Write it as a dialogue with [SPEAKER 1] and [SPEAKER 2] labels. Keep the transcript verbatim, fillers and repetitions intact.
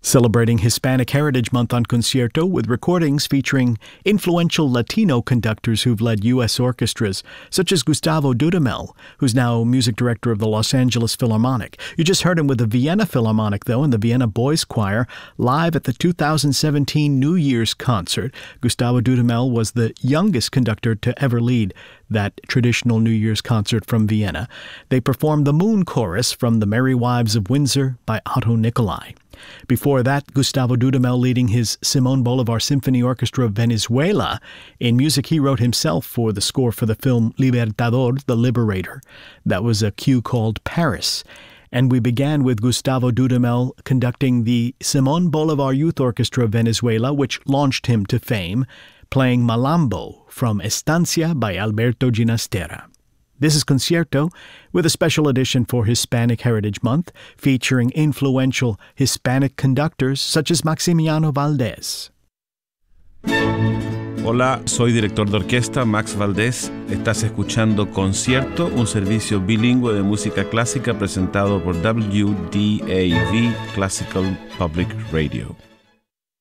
[SPEAKER 1] Celebrating Hispanic Heritage Month on Concierto with recordings featuring influential Latino conductors who've led U S orchestras, such as Gustavo Dudamel, who's now music director of the Los Angeles Philharmonic. You just heard him with the Vienna Philharmonic, though, and the Vienna Boys Choir, live at the two thousand seventeen New Year's concert. Gustavo Dudamel was the youngest conductor to ever lead that traditional New Year's concert from Vienna. They performed the Moon Chorus from The Merry Wives of Windsor by Otto Nicolai. Before that, Gustavo Dudamel leading his Simón Bolívar Symphony Orchestra of Venezuela in music he wrote himself for the score for the film Libertador, The Liberator. That was a cue called Paris. And we began with Gustavo Dudamel conducting the Simón Bolívar Youth Orchestra of Venezuela, which launched him to fame, playing Malambo from Estancia by Alberto Ginastera. This is Concierto with a special edition for Hispanic Heritage Month featuring influential Hispanic conductors such as Maximiano Valdés.
[SPEAKER 2] Hola, soy director de orquesta Max Valdés. Estás escuchando Concierto, un servicio bilingüe de música clásica presentado por W D A V Classical Public Radio.